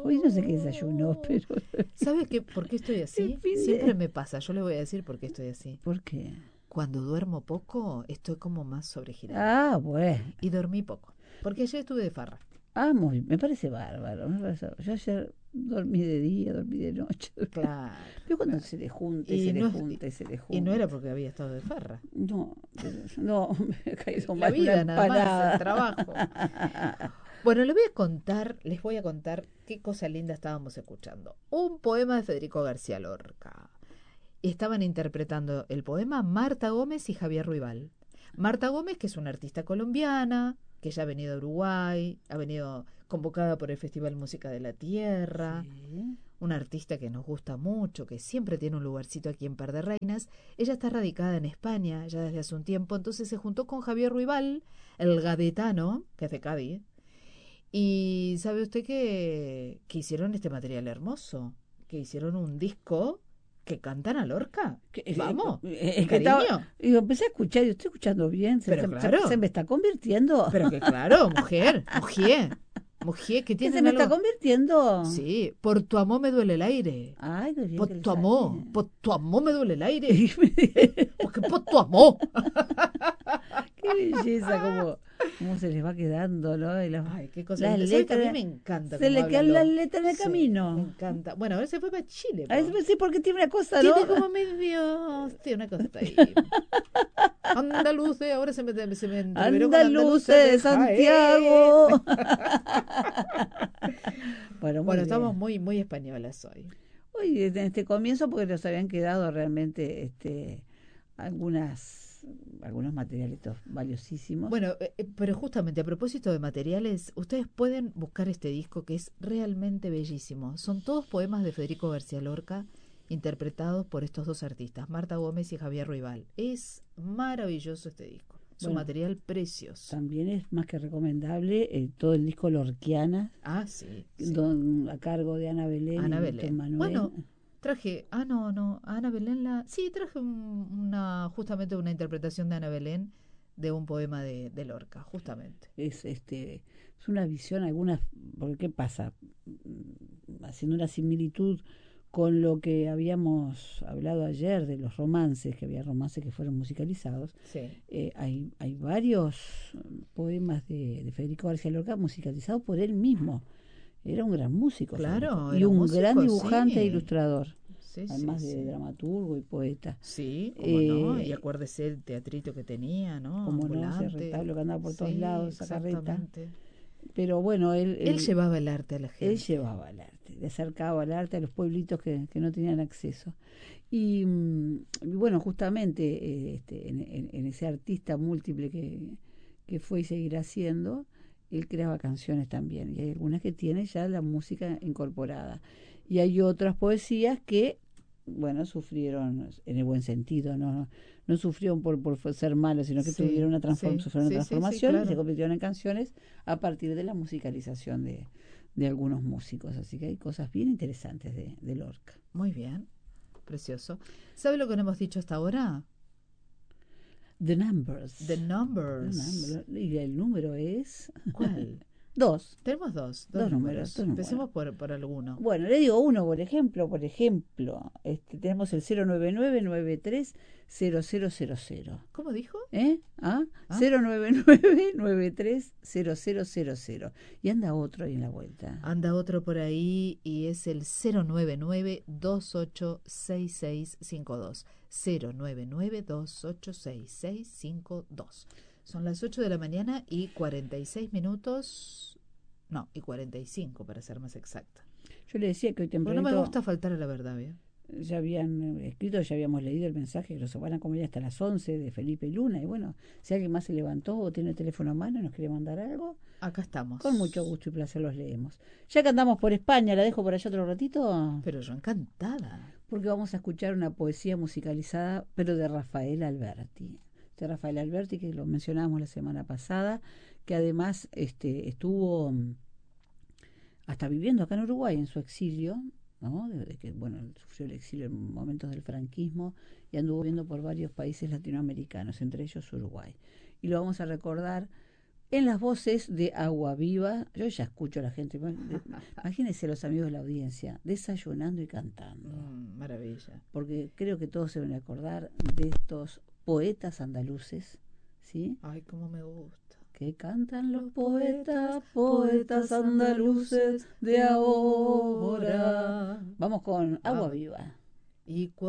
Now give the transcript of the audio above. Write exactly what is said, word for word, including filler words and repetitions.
Hoy no sé qué desayunó, pero... ¿Sabe qué? ¿Por qué estoy así? Siempre me pasa. Yo le voy a decir por qué estoy así. ¿Por qué? Cuando duermo poco, estoy como más sobregirada. Ah, bueno. Y dormí poco. Porque ayer estuve de farra. Ah, muy, me parece bárbaro. Me parece, yo ayer dormí de día, dormí de noche. Claro. Pero cuando claro. se le junta y, Y se le no, junta y se le junta. y no era porque había estado de farra. No, no, me ha caído La mal una vida nada más, empanada. el trabajo. Bueno, les voy a contar, les voy a contar qué cosa linda estábamos escuchando. Un poema de Federico García Lorca. Estaban interpretando el poema Marta Gómez y Javier Ruibal. Marta Gómez, que es una artista colombiana, que ya ha venido a Uruguay, ha venido convocada por el Festival Música de la Tierra, Sí. una artista que nos gusta mucho, que siempre tiene un lugarcito aquí en Par de Reinas. Ella está radicada en España ya desde hace un tiempo, entonces se juntó con Javier Ruibal, el gaditano, que es de Cádiz, y ¿sabe usted que, que hicieron este material hermoso? Que hicieron un disco que cantan a Lorca. Que- eh, Vamos, eh, de es que estaba, cariño. digo, empecé a escuchar, y estoy escuchando bien, se, Pero se- se- claro. se me está convirtiendo. Pero que claro, mujer, mujer, mujer, que ¿Que tienen se me está algo... convirtiendo? Sí, por tu amor me duele el aire. Ay, qué bien Por que le tu amor, sale. por tu amor me duele el aire. Porque por tu amor. Qué belleza, como, cómo se les va quedando, ¿no? Y las, Ay, qué cosa las linda. ¿Sabe que a mí letras, me encanta se cómo le habla quedan las Lorca? letras en el Sí, camino. me encanta. Bueno, ahora se fue para Chile. A po. veces sí, porque tiene una cosa, ¿no? Tiene como medio... Tiene una cosa ahí. Andaluces, ahora se me, se me entreveró con Andaluces de Jaén. Santiago. Bueno, muy Bueno, estamos bien. muy, muy españolas hoy. Hoy en este comienzo, porque nos habían quedado realmente este, algunas, algunos materialitos valiosísimos. Bueno, eh, eh, pero justamente a propósito de materiales, ustedes pueden buscar este disco que es realmente bellísimo. Son todos poemas de Federico García Lorca interpretados por estos dos artistas, Marta Gómez y Javier Ruibal. Es maravilloso este disco. Es un Bueno, material precioso. también es más que recomendable eh, todo el disco Lorquiana, Ah, sí. sí. don, a cargo de Ana Belén Ana y Víctor Belén. Manuel. Bueno, traje, ah, no, no, a Ana Belén la... Sí, traje un- una, justamente una interpretación de Ana Belén de un poema de, de Lorca, justamente. Es, este, es una visión, algunas, porque ¿qué pasa? Mm, Haciendo una similitud con lo que habíamos hablado ayer de los romances, que había romances que fueron musicalizados, Sí. eh, hay, hay varios poemas de, de Federico García Lorca musicalizados por él mismo. Era un gran músico, Claro, Federico, y era un músico, gran dibujante e sí. ilustrador, Sí, sí, además de sí. dramaturgo y poeta. Sí, cómo no. Y Eh, acuérdese el teatrito que tenía, ¿no? como no, ese Ambulante. retablo que andaba por todos Sí, lados, esa carreta. exactamente. Pero bueno, él, Él él, llevaba el arte a la él gente. llevaba el arte, le acercaba el arte a los pueblitos que, que no tenían acceso. Y, mm, y bueno, justamente eh, este, en, en- en ese artista múltiple que, que fue y seguirá siendo, él creaba canciones también. Y hay algunas que tienen ya la música incorporada. Y hay otras poesías que, bueno, sufrieron en el buen sentido, no, no sufrieron por, por ser malas, sino que tuvieron Sí, una transform- sí, sufrieron sí, sí, sí, transformación y se claro. convirtieron en canciones a partir de la musicalización de, de algunos músicos. Así que hay cosas bien interesantes de, de Lorca. Muy bien, precioso. ¿Sabe lo que no hemos dicho hasta ahora? The Numbers. The The Numbers. number, y el número es ¿Cuál? dos. Tenemos dos, dos, Dos números, números. dos números. Empecemos por, por alguno. Bueno, le digo uno, por ejemplo, por ejemplo, este, tenemos el cero nueve nueve nueve tres cero cero cero cero. ¿Cómo dijo? ¿Eh? ¿Ah? ¿Ah? cero nueve nueve nueve tres cero cero cero cero. Y anda otro ahí en la vuelta. Anda otro por ahí y es el cero nueve nueve dos ocho seis seis cinco dos. cero nueve nueve dos ocho seis seis cinco dos. Son las ocho de la mañana y cuarenta y seis minutos. No, y cuarenta y cinco para ser más exacta. Yo le decía que hoy Porque no tempranito me gusta faltar a la verdad, ¿bien? ya habían escrito, ya habíamos leído el mensaje que los van a comer hasta las once de Felipe Luna. Y bueno, si alguien más se levantó o tiene el teléfono a mano y nos quiere mandar algo, Acá estamos. con mucho gusto y placer los leemos. Ya que andamos por España, la dejo por allá otro ratito, Pero yo encantada. porque vamos a escuchar una poesía musicalizada, pero de Rafael Alberti. De Rafael Alberti, que lo mencionábamos la semana pasada, que además este, estuvo mm, hasta viviendo acá en Uruguay en su exilio, ¿no? Desde que, bueno, sufrió el exilio en momentos del franquismo y anduvo viviendo por varios países latinoamericanos, entre ellos Uruguay. Y lo vamos a recordar en las voces de Agua Viva. Yo ya escucho a la gente, imagínense los amigos de la audiencia, desayunando y cantando. Mm, maravilla. Porque creo que todos se van a acordar de estos poetas andaluces, ¿sí? Ay, cómo me gusta. Que cantan los poetas, poetas andaluces de ahora. Vamos con Agua Vamos. Viva. Y